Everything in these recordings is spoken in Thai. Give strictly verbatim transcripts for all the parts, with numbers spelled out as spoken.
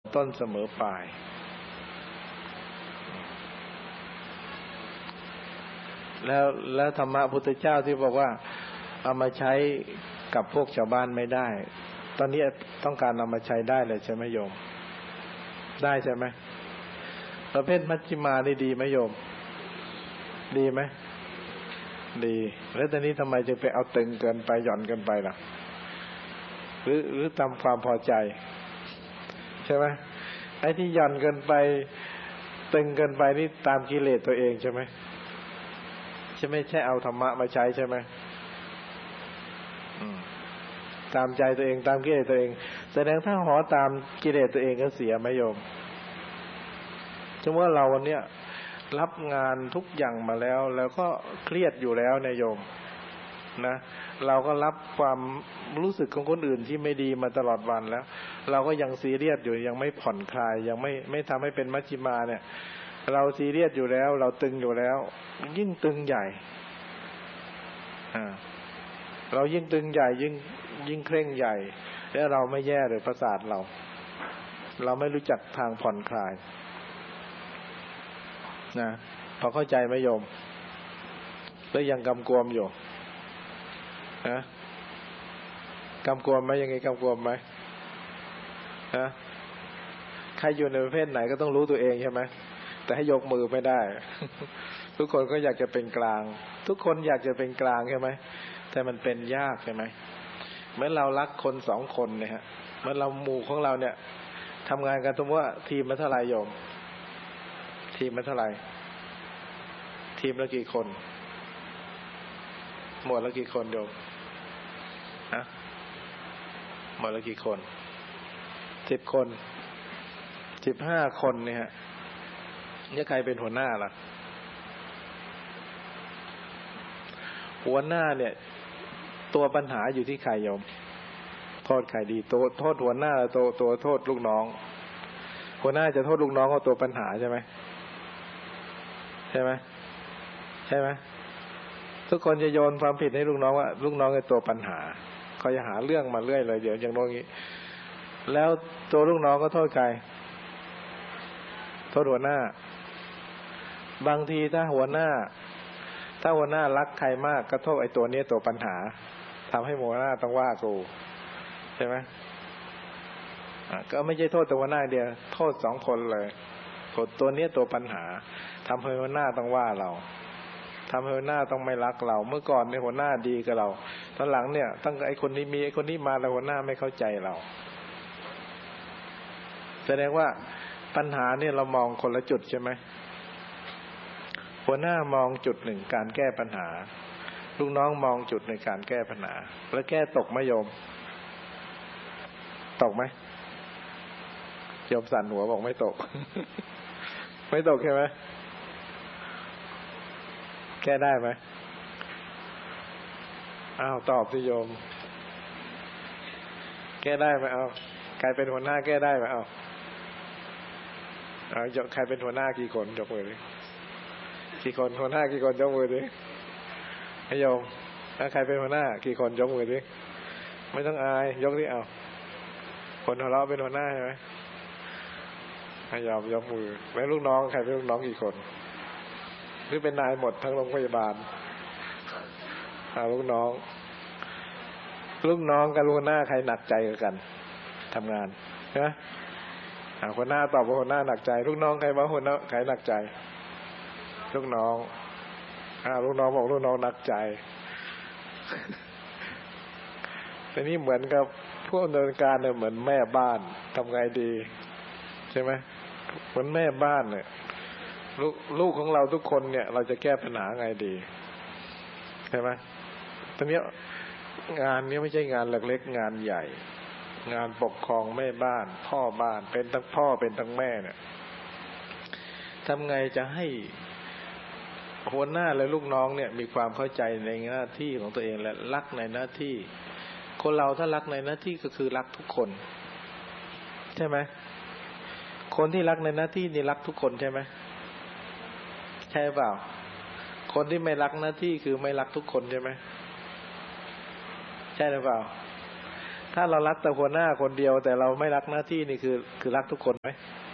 ต้นเสมอปลายแล้วแล้วธรรมะพุทธเจ้าที่บอกว่าเอามาใช้กับพวกชาวบ้านไม่ได้ตอนนี้ต้องการเอามาใช้ได้เลยใช่ไหมโยมได้ใช่ไหมประเภทมัชฌิมานี่ดีไหมโยมดีไหมดีแล้วตอนนี้ทำไมจะไปเอาตึงเกินไปหย่อนเกินไปล่ะหรือหรือตามความพอใจใช่ไหมไอ้ที่หย่อนเกินไปตึงเกินไปนี่ตามกิเลสตัวเองใช่ไหมใช่ไม่ใช่เอาธรรมะมาใช้ใช่ไหมตามใจตัวเองตามกิเลสตัวเองแสดงถ้าหอตามกิเลสตัวเองก็เสียไหมโยมสมมติว่าเราวันเนี้ยรับงานทุกอย่างมาแล้วแล้วก็เครียดอยู่แล้วเนี่ยโยมนะเราก็รับความรู้สึกของคนอื่นที่ไม่ดีมาตลอดวันแล้วเราก็ยังซีเรียสอยู่ยังไม่ผ่อนคลายยังไม่ไม่ทำให้เป็นมัชฌิมาเนี่ยเราซีเรียสอยู่แล้วเราตึงอยู่แล้วยิ่งตึงใหญ่อ่าเรายิ่งตึงใหญ่ยิ่งยิ่งเคร่งใหญ่แล้วเราไม่แย่หรือประสาทเราเราไม่รู้จักทางผ่อนคลายนะพอเข้าใจไหมโยมแล้วยังกำกวมอยู่ฮะกำกวมไหมยังไงกำกวมไหมฮะใครอยู่ในประเภทไหนก็ต้องรู้ตัวเองใช่ไหมแต่ให้ยกมือไม่ได้ ทุกคนก็อยากจะเป็นกลางทุกคนอยากจะเป็นกลางใช่ไหมแต่มันเป็นยากใช่ไหมเหมือนเรารักคนสองคนเนี่ยฮะเหมือนเราหมู่ของเราเนี่ยทำงานกันสมมติว่าทีมมาเท่าไหร่โยมทีมมาเท่าไหร่ทีมละกี่คนหมวดละกี่คนโยมฮะหมวดละกี่คนสิบคนสิบห้าคนเนี่ยฮะนี่ใครเป็นหัวหน้าล่ะหัวหน้าเนี่ยตัวปัญหาอยู่ที่ใครโยมโทษใครดีตัวโทษหัวหน้าตัวตัวโทษลูกน้องหัวหน้าจะโทษลูกน้องเอาตัวปัญหาใช่ไหมใช่ไหมใช่ไหมทุกคนจะโยนความผิดให้ลูกน้องว่าลูกน้องเป็นตัวปัญหาเขาจะหาเรื่องมาเรื่อยเลยเดี๋ยวอย่างโน้นงี้แล้วตัวลูกน้องก็โทษใครโทษหัวหน้าบางทีถ้าหัวหน้าถ้าหัวหน้ารักใครมากก็โทษไอ้ตัวนี้ตัวปัญหาทำให้หัวหน้าต้องว่ากูใช่ไหมก็ไม่ใช่โทษตัวหัวหน้าเดียวโทษสองคนเลยโทษตัวนี้ตัวปัญหาทำให้หัวหน้าต้องว่าเราทำให้หัวหน้าต้องไม่รักเราเมื่อก่อนเนี่ยหัวหน้าดีกับเราตอนหลังเนี่ยตั้งไอ้คนนี้มีไอ้คนนี้มาแล้วหัวหน้าไม่เข้าใจเราแสดงว่าปัญหาเนี่ยเรามองคนละจุดใช่ไหมหัวหน้ามองจุดหนึ่งการแก้ปัญหาลูกน้องมองจุดในการแก้ปัญหาแล้วแก้ตกไหมโยมตกไหมโยมสั่นหัวบอกไม่ตก ไม่ตกใช่ไหมแก้ได้ไหมอ้าวตอบสิโยมแก้ได้ไหมเอาใครเป็นหัวหน้าแก้ได้ไหมเอาเอาใครเป็นหัวหน้ากี่คนยกมือดิกี่คนหัวหน้ากี่คนยกมือดิให้โยมถ้าใครเป็นหัวหน้ากี่คนยกมือดิไม่ต้องอายยกดิเอาคนหัวเราะเป็นหัวหน้าใช่ไหมให้ยอมยกมือแล้วลูกน้องใครเป็นลูกน้องกี่คนหรือเป็นนายหมดทั้งโรงพยาบาลเอาลูกน้องลูกน้องกับลูกหน้าใครหนักใจกันทำงานใช่ไหมหัวหน้าตอบว่าหัวหน้าหนักใจลูกน้องใครว่าหัวหน้าใครหนักใจลูกน้องอ่าลูกน้องบอกลูกน้องหนักใจแต่นี่เหมือนกับพวกดำเนินการเนี่ยเหมือนแม่บ้านทำไงดีใช่ไหมเหมือนแม่บ้านเนี่ยลูกลูกของเราทุกคนเนี่ยเราจะแก้ปัญหาไงดีใช่ไหมตอนนี้งานนี้ไม่ใช่งานเล็กๆงานใหญ่งานปกครองแม่บ้านพ่อบ้านเป็นทั้งพ่อเป็นทั้งแม่เนี่ยทำไงจะให้หัวหน้าและลูกน้องเนี่ยมีความเข้าใจในหน้าที่ของตัวเองและรักในหน้าที่คนเราถ้ารักในหน้าที่ก็คือรักทุกคนใช่ไหมคนที่รักในหน้าที่นี่รักทุกคนใช่ไหมใช่เปล่าคนที่ไม่รักหน้าที่คือไม่รักทุกคนใช่ไหมใช่หรือเปล่าถ้าถ้าเรารักแต่หัวหน้าคนเดียวแต่เราไม่รักหน้าที่นี่คือคือรักทุกคนไหม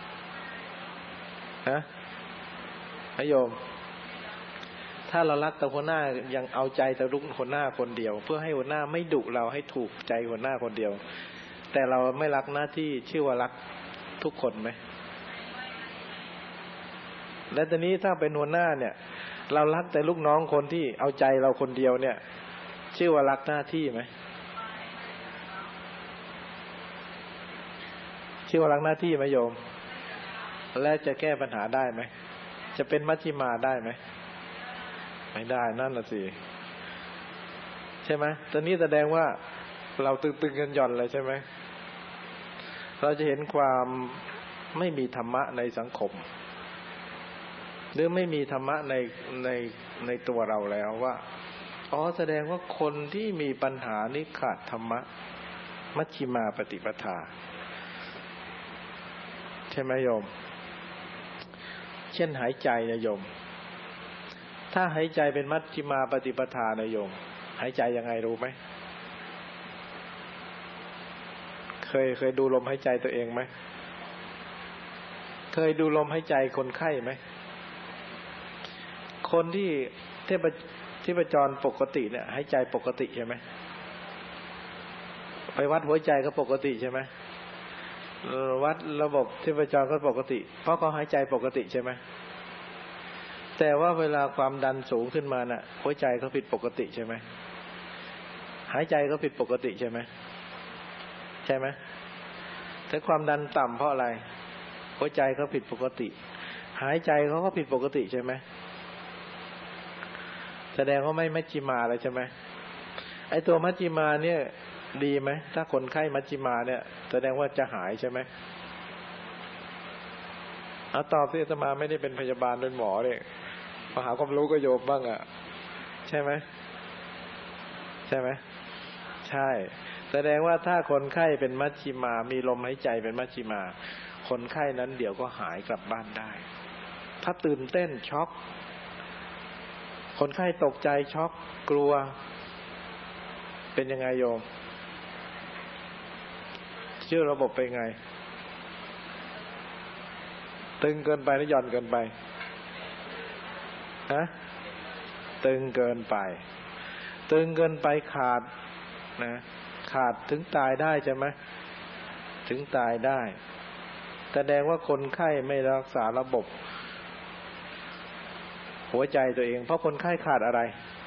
ฮะโยมถ้าเรารักแต่หัวหน้ายังเอาใจแต่ลูกหัวหน้าคนเดียวเพื่อให้หัวหน้าไม่ดุเราให้ถูกใจหัวหน้าคนเดียวแต่เราไม่รักหน้าที่ชื่อว่ารักทุกคนไหมและตอนนี้ถ้าเป็นหัวหน้าเนี่ยเรารักแต่ลูกน้องคนที่เอาใจเราคนเดียวเนี่ยชื่อว่ารักหน้าที่ไหมชื่อว่ารักหน้าที่ไหมโยมและจะแก้ปัญหาได้ไหมจะเป็นมัชฌิมาได้ไหมไม่ได้นั่นแหละสิใช่ไหมตอนนี้แสดงว่าเราตึงๆกันหย่อนเลยใช่ไหมเราจะเห็นความไม่มีธรรมะในสังคมหรือไม่มีธรรมะในในในตัวเราแล้วว่าอ๋อแสดงว่าคนที่มีปัญหานี้ขาดธรรมะมัชฌิมาปฏิปทาใช่ไหมโยมเช่นหายใจนะโยมถ้าหายใจเป็นมัชฌิมาปฏิปทานะโยมหายใจยังไงรู้ไหมเคยเคยดูลมหายใจตัวเองไหมเคยดูลมหายใจคนไข้ไหมคนที่เทพที่ประจรปกติเนี่ยหายใจปกติใช่ไหมไปวัดหัวใจก็ปกติใช่ไหมวัดระบบที่ประจรก็ปกติเพราะเขาหายใจปกติใช่ไหมแต่ว่าเวลาความดันสูงขึ้นมาน่ะหัวใจเขาผิดปกติใช่ไหมหายใจเขาผิดปกติใช่ไหมใช่ไหมแต่ความดันต่ำเพราะอะไรหัวใจเขาผิดปกติหายใจเขาก็ผิดปกติใช่ไหมแสดงว่าไม่มัชฌิมาเลยใช่ไหมไอ้ตัวมัชฌิมาเนี่ยดีไหมถ้าคนไข้มัชฌิมาเนี่ยแสดงว่าจะหายใช่ไหมเอาตอบสิอาตมาไม่ได้เป็นพยาบาลเป็นหมอเนี่ยมาหาความรู้ก็โยมบ้างอ่ะใช่ไหมใช่ไหมใช่แสดงว่าถ้าคนไข้เป็นมัชฌิมามีลมหายใจเป็นมัชฌิมาคนไข้นั้นเดี๋ยวก็หายกลับบ้านได้ถ้าตื่นเต้นช็อกคนไข้ตกใจช็อกกลัวเป็นยังไงโยมชื่อระบบเป็นไงตึงเกินไปหรือหย่อนเกินไปฮะตึงเกินไปตึงเกินไปขาดนะขาดถึงตายได้ใช่ไหมถึงตายได้แสดงว่าคนไข้ไม่รักษาระบบหัวใจตัวเองเพราะคนไข้ขาดอะไร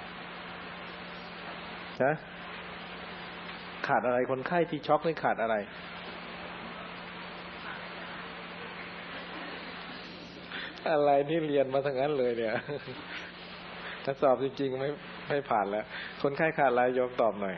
นะขาดอะไรคนไข้ที่ช็อกนี่ขาดอะไรอะไรนี่เรียนมาทั้งนั้นเลยเนี่ยถ้าสอบจริงๆไม่ไม่ผ่านแล้วคนไข้ขาดอะไรโยมตอบหน่อย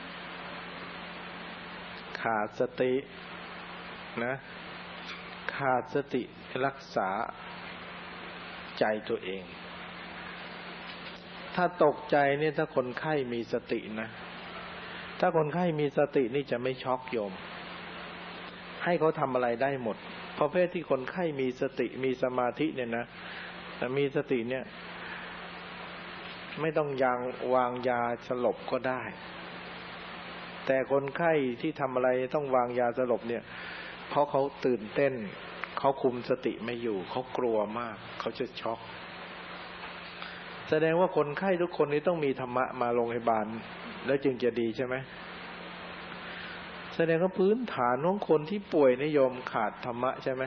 ขาดสตินะขาดสติรักษาใจตัวเองถ้าตกใจเนี่ยถ้าคนไข้มีสตินะถ้าคนไข้มีสตินี่จะไม่ช็อกโยมให้เขาทำอะไรได้หมดประเภทที่คนไข้มีสติมีสมาธิเนี่ยนะแต่มีสติเนี่ยไม่ต้องยังวางยาสลบก็ได้แต่คนไข้ที่ทำอะไรต้องวางยาสลบเนี่ยเพราะเขาตื่นเต้นเขาคุมสติไม่อยู่เขากลัวมากเขาจะช็อกแสดงว่าคนไข้ทุกคนนี้ต้องมีธรรมะมาโรงพยาบาลแล้วจึงจะดีใช่ไหมแสดงว่าพื้นฐานของคนที่ป่วยนิยมขาดธรรมะใช่ไหม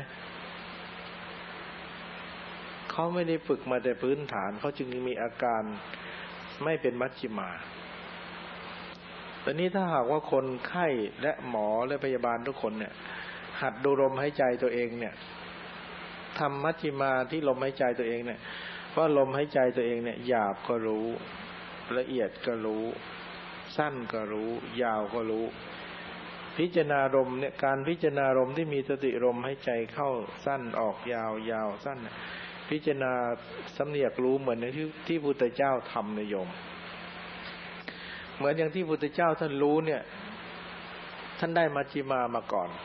เขาไม่ได้ฝึกมาแต่พื้นฐานเขาจึงมีอาการไม่เป็นมัชฌิมาตอนนี้ถ้าหากว่าคนไข้และหมอและพยาบาลทุกคนเนี่ยหัดดูลมหายใจตัวเองเนี่ยทำมัชฌิมาที่ลมหายใจตัวเองเนี่ยว่าลมหายใจตัวเองเนี่ยหยาบก็รู้ละเอียดก็รู้สั้นก็รู้ยาวก็รู้พิจารณาลมเนี่ยการพิจารณาลมที่มีสติลมหายใจเข้าสั้นออกยาวยาวสั้นพิจารณาสำเนียกรู้เหมือนอย่างที่ที่พุทธเจ้าทำนะโยมเหมือนอย่างที่พุทธเจ้าท่านรู้เนี่ยท่านได้มัชฌิมามาก่อน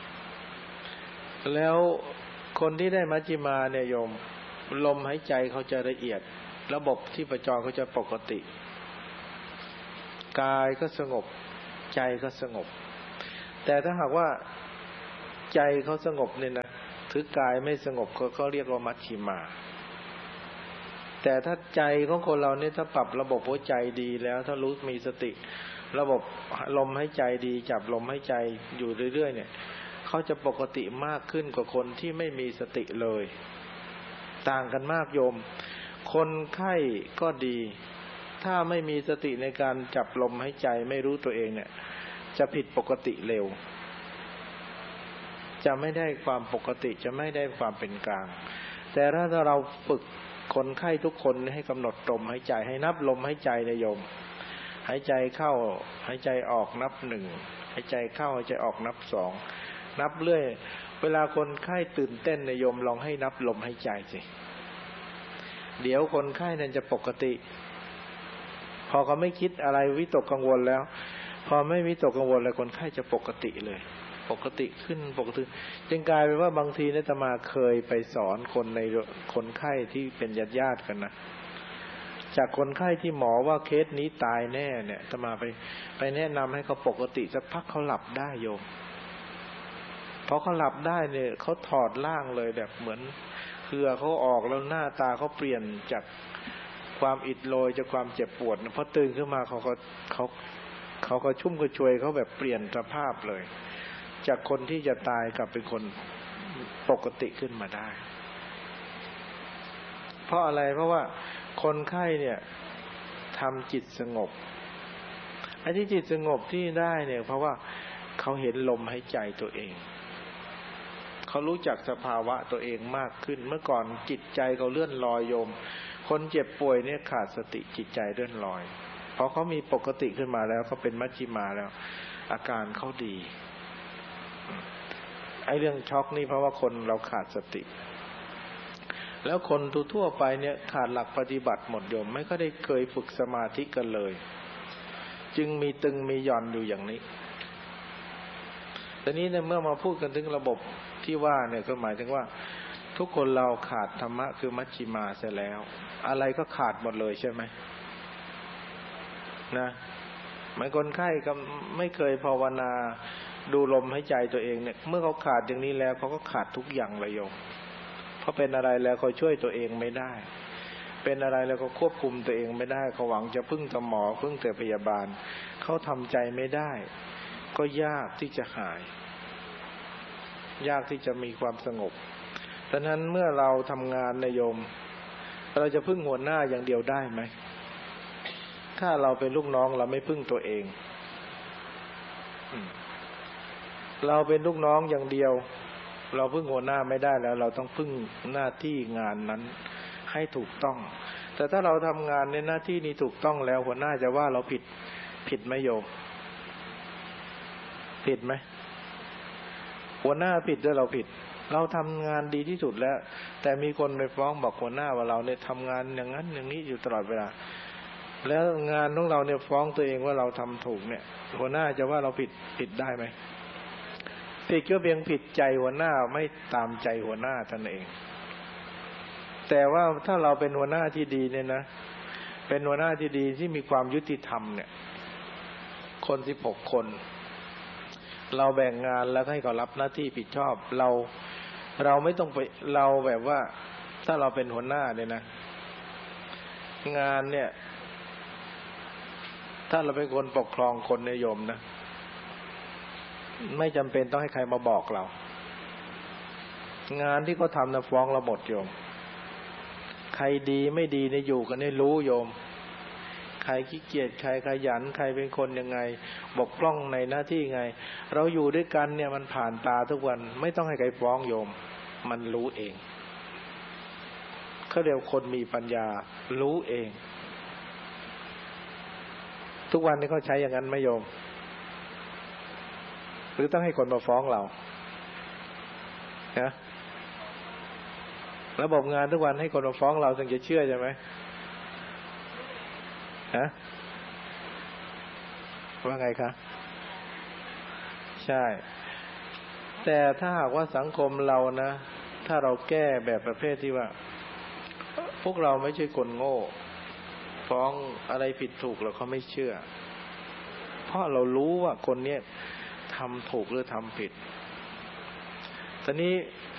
แล้วคนที่ได้มัชฌิมาเนี่ยโยมลมหายใจเขาจะละเอียดระบบที่ประจรเขาจะปกติกายก็สงบใจก็สงบแต่ถ้าหากว่าใจเขาสงบเนี่ยนะถือกายไม่สงบเขาเขาเรียกว่ามัชฌิมาแต่ถ้าใจของคนเราเนี่ยถ้าปรับระบบหัวใจดีแล้วถ้ารู้มีสติระบบลมหายใจดีจับลมหายใจอยู่เรื่อยๆเนี่ยเขาจะปกติมากขึ้นกว่าคนที่ไม่มีสติเลยต่างกันมากโยมคนไข้ก็ดีถ้าไม่มีสติในการจับลมหายใจไม่รู้ตัวเองเนี่ยจะผิดปกติเร็วจะไม่ได้ความปกติจะไม่ได้ความเป็นกลางแต่ถ้าเราฝึกคนไข้ทุกคนให้กำหนดลมหายใจให้นับลมหายใจนะโยมหายใจเข้าหายใจออกนับหนึ่งหายใจเข้าหายใจออกนับสองนับเรื่อยเวลาคนไข้ตื่นเต้นนะโยมลองให้นับลมหายใจสิเดี๋ยวคนไข้นั้นจะปกติพอเขาไม่คิดอะไรวิตกกังวลแล้วพอไม่วิตกกังวลแล้วคนไข้จะปกติเลยปกติขึ้นปกติจึงกลายเป็นว่าบางทีเนี่ยอาตมาเคยไปสอนคนในคนไข้ที่เป็นญาติญาติกันนะจากคนไข้ที่หมอว่าเคสนี้ตายแน่เนี่ยอาตมาไปไปแนะนำให้เขาปกติสักพักเขาหลับได้โยมพอเขาหลับได้เนี่ยเขาถอดร่างเลยแบบเหมือนเหือเขาออกแล้วหน้าตาเขาเปลี่ยนจากความอิดโรยจากความเจ็บปวดพอตื่นขึ้นมาเขาก็เขาเขาก็ชุ่มกระชวยเขาแบบเปลี่ยนสภาพเลยจากคนที่จะตายกลับเป็นคนปกติขึ้นมาได้เพราะอะไรเพราะว่าคนไข้เนี่ยทำจิตสงบไอ้ที่จิตสงบที่ได้เนี่ยเพราะว่าเขาเห็นลมหายใจตัวเองเขารู้จักสภาวะตัวเองมากขึ้นเมื่อก่อนจิตใจเขาเลื่อนลอยโยมคนเจ็บป่วยเนี่ยขาดสติจิตใจเลื่อนลอยพอเขามีปกติขึ้นมาแล้วเขาเป็นมัชฌิมาแล้วอาการเขาดีไอ้เรื่องช็อกนี่เพราะว่าคนเราขาดสติแล้วคนทั่วไปเนี่ยขาดหลักปฏิบัติหมดโยมไม่ก็ได้เคยฝึกสมาธิกันเลยจึงมีตึงมีหย่อนอยู่อย่างนี้แต่นี้เนี่ยเมื่อมาพูดกันถึงระบบที่ว่าเนี่ยก็หมายถึงว่าทุกคนเราขาดธรรมะคือมัชฌิมาเสียแล้วอะไรก็ขาดหมดเลยใช่ไหมนะเหมือนคนไข้ก็ไม่เคยภาวนาดูลมหายใจตัวเองเนี่ยเมื่อเขาขาดอย่างนี้แล้วเขาก็ขาดทุกอย่างเลยโยมเพราะเป็นอะไรแล้วเขาช่วยตัวเองไม่ได้เป็นอะไรแล้วเขาควบคุมตัวเองไม่ได้เขาหวังจะพึ่งแต่หมอพึ่งแต่พยาบาลเขาทำใจไม่ได้ก็ยากที่จะหายยากที่จะมีความสงบดังนั้นเมื่อเราทำงานนะโยมเราจะพึ่งหัวหน้าอย่างเดียวได้ไหมถ้าเราเป็นลูกน้องเราไม่พึ่งตัวเองเราเป็นลูกน้องอย่างเดียวเราพึ่งหัวหน้าไม่ได้แล้วเราต้องพึ่งหน้าที่งานนั้นให้ถูกต้องแต่ถ้าเราทำงานในหน้าที่นี้ถูกต้องแล้วหัวหน้าจะว่าเราผิดผิดไหมโยมผิดไหมหัวหน้าผิดด้วยเราผิดเราทำงานดีที่สุดแล้วแต่มีคนไปฟ้องบอกหัวหน้าว่าเราเนี่ยทำงานอย่างนั้นอย่างนี้อยู่ตลอดเวลาแล้วงานของเราเนี่ยฟ้องตัวเองว่าเราทำถูกเนี่ยหัวหน้าจะว่าเราผิดผิดได้ไหมผิดก็เพียงผิดใจหัวหน้าไม่ตามใจหัวหน้าท่านเองแต่ว่าถ้าเราเป็นหัวหน้าที่ดีเนี่ยนะเป็นหัวหน้าที่ดีที่มีความยุติธรรมเนี่ยคนสิบหกคนเราแบ่งงานแล้วให้เขารับหน้าที่ผิดชอบเราเราไม่ต้องไปเราแบบว่าถ้าเราเป็นหัวหน้าเนี่ยนะงานเนี่ยถ้าเราเป็นคนปกครองคนนิยมนะไม่จำเป็นต้องให้ใครมาบอกเรางานที่เขาทำนะฟ้องเราหมดโยมใครดีไม่ดีเนี่ยอยู่กันให้รู้โยมใครขี้เกียจใครขยันใครเป็นคนยังไงบกพร่องในหน้าที่ไงเราอยู่ด้วยกันเนี่ยมันผ่านตาทุกวันไม่ต้องให้ใครฟ้องโยมมันรู้เองเขาเรียกคนมีปัญญารู้เองทุกวันนี้เขาใช้อย่างนั้นไหมโยมหรือต้องให้คนมาฟ้องเรานะระบบงานทุกวันให้คนมาฟ้องเราถึงจะเชื่อใช่ไหมฮะว่าไงคะใช่แต่ถ้าหากว่าสังคมเรานะถ้าเราแก้แบบประเภทที่ว่าพวกเราไม่ใช่คนโง่ฟ้องอะไรผิดถูกเราเขาไม่เชื่อเพราะเรารู้ว่าคนเนี้ยททำถูกหรือทำผิดทีนี้